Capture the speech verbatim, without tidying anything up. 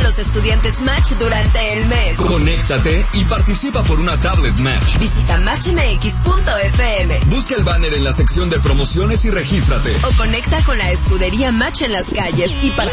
los estudiantes Match durante el mes. Conéctate y participa por una tablet Match. Visita match m x punto f m. Busca el banner en la sección de promociones y regístrate. O conecta con la escudería Match en las calles y participa